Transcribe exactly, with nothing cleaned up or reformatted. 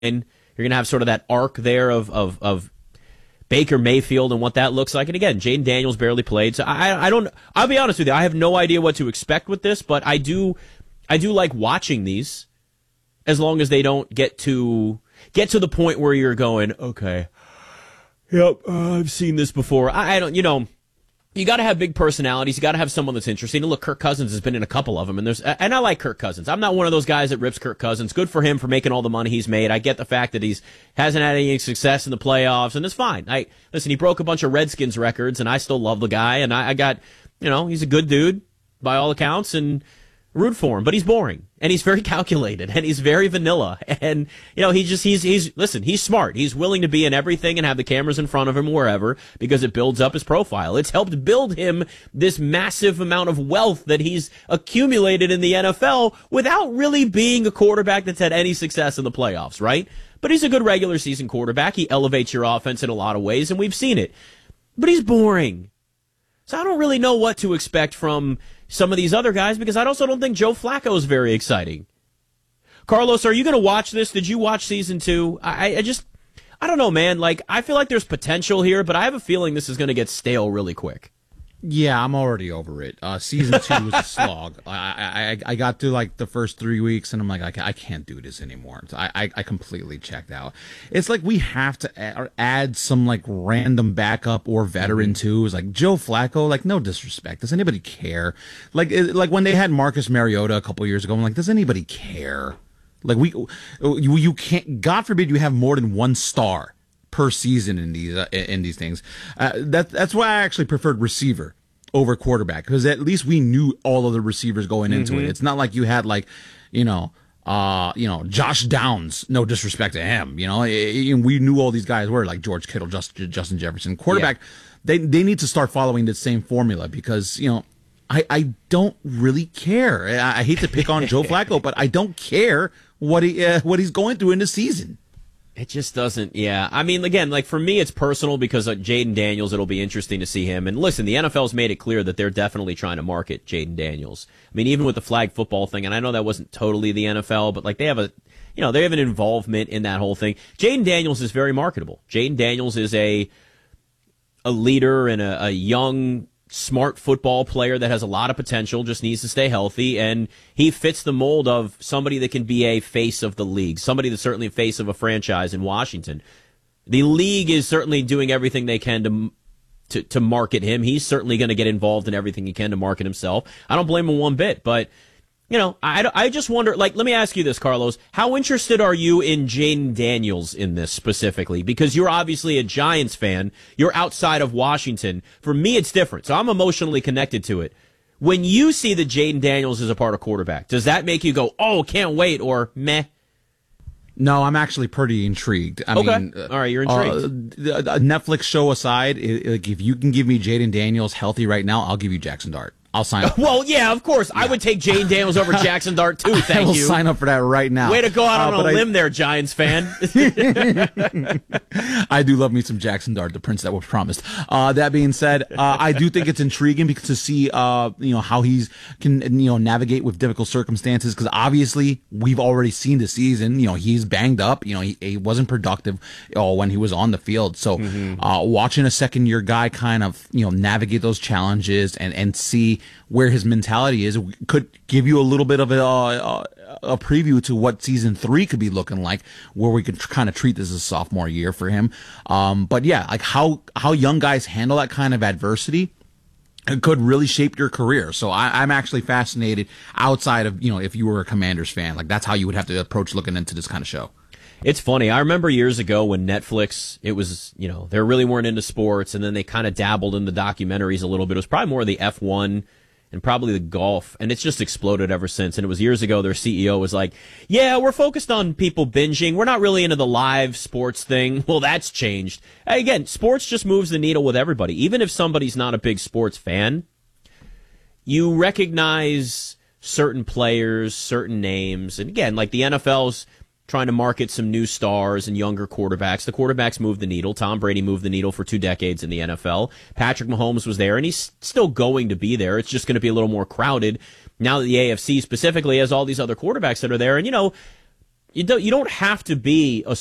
You're going to have sort of that arc there of, of, of Baker Mayfield and what that looks like. And again, Jaden Daniels barely played. So I, I don't, I'll be honest with you. I have no idea what to expect with this, but I do, I do like watching these as long as they don't get to, get to the point where you're going, okay, yep, uh, I've seen this before. I, I don't, you know, you got to have big personalities. You got to have someone that's interesting. And look, Kirk Cousins has been in a couple of them, and there's and I like Kirk Cousins. I'm not one of those guys that rips Kirk Cousins. Good for him for making all the money he's made. I get the fact that he's hasn't had any success in the playoffs, and it's fine. I listen. He broke a bunch of Redskins records, and I still love the guy. And I, I got, you know, he's a good dude by all accounts, and root for him. But he's boring, and he's very calculated, and he's very vanilla, and you know, he just he's he's listen. He's smart. He's willing to be in everything and have the cameras in front of him wherever because it builds up his profile. It's helped build him this massive amount of wealth that he's accumulated in the N F L without really being a quarterback that's had any success in the playoffs, right? But he's a good regular season quarterback. He elevates your offense in a lot of ways, and we've seen it. But he's boring. So I don't really know what to expect from some of these other guys because I also don't think Joe Flacco is very exciting. Carlos, are you going to watch this? Did you watch season two? I, I just, I don't know, man. Like, I feel like there's potential here, but I have a feeling this is going to get stale really quick. Yeah, I'm already over it. Uh, season two was a slog. I, I I got through like the first three weeks, and I'm like, I, ca- I can't do this anymore. So I, I I completely checked out. It's like we have to add, add some like random backup or veteran too. It's like Joe Flacco. Like, no disrespect. Does anybody care? Like it, like when they had Marcus Mariota a couple years ago, I'm like, does anybody care? Like we you you can't. God forbid you have more than one star per season in these uh, in these things. Uh, that that's why I actually preferred receiver over quarterback because at least we knew all of the receivers going into mm-hmm. it. It's not like you had like, you know, uh, you know, Josh Downs. No disrespect to him, you know. It, it, we knew all these guys were like George Kittle, Just, Justin Jefferson. Quarterback, yeah. they they need to start following the same formula because you know. I, I don't really care. I, I hate to pick on Joe Flacco, but I don't care what he uh, what he's going through in the season. It just doesn't, yeah. I mean, again, like for me, it's personal because uh, Jaden Daniels, it'll be interesting to see him. And listen, the N F L's made it clear that they're definitely trying to market Jaden Daniels. I mean, even with the flag football thing, and I know that wasn't totally the N F L, but like they have a, you know, they have an involvement in that whole thing. Jaden Daniels is very marketable. Jaden Daniels is a a leader and a, a young, smart football player that has a lot of potential, just needs to stay healthy, and he fits the mold of somebody that can be a face of the league, somebody that's certainly a face of a franchise in Washington. The league is certainly doing everything they can to to, to market him. He's certainly going to get involved in everything he can to market himself. I don't blame him one bit, but you know, I, I just wonder, like, let me ask you this, Carlos. How interested are you in Jaden Daniels in this specifically? Because you're obviously a Giants fan. You're outside of Washington. For me, it's different. So I'm emotionally connected to it. When you see that Jaden Daniels is a part of quarterback, does that make you go, oh, can't wait, or meh? No, I'm actually pretty intrigued. I okay. mean, all right, you're intrigued. Uh, the, the Netflix show aside, it, like if you can give me Jaden Daniels healthy right now, I'll give you Jackson Dart. I'll sign up. Well, yeah, of course. Yeah. I would take Jaden Daniels over Jackson Dart, too. Thank I will you. sign up for that right now. Way to go out uh, on a I, limb there, Giants fan. I do love me some Jackson Dart, the prince that was promised. Uh, that being said, uh, I do think it's intriguing because to see, uh, you know, how he's can, you know, navigate with difficult circumstances. Because obviously we've already seen the season. You know, he's banged up. You know, he, he wasn't productive uh, when he was on the field. So, mm-hmm. uh, watching a second year guy kind of, you know, navigate those challenges and, and see where his mentality is could give you a little bit of a, a, a preview to what season three could be looking like, where we could tr- kind of treat this as a sophomore year for him. Um, but yeah, like how, how young guys handle that kind of adversity, it could really shape your career. So I, I'm actually fascinated outside of, you know, if you were a Commanders fan, like that's how you would have to approach looking into this kind of show. It's funny. I remember years ago when Netflix, it was, you know, they really weren't into sports, and then they kind of dabbled in the documentaries a little bit. It was probably more of the F one and probably the golf, and it's just exploded ever since. And it was years ago, their C E O was like, yeah, we're focused on people binging. We're not really into the live sports thing. Well, that's changed. Again, sports just moves the needle with everybody. Even if somebody's not a big sports fan, you recognize certain players, certain names. And again, like the N F L's trying to market some new stars and younger quarterbacks. The quarterbacks moved the needle. Tom Brady moved the needle for two decades in the N F L. Patrick Mahomes was there, and he's still going to be there. It's just going to be a little more crowded now that the A F C specifically has all these other quarterbacks that are there. And, you know, You don't you don't have to be a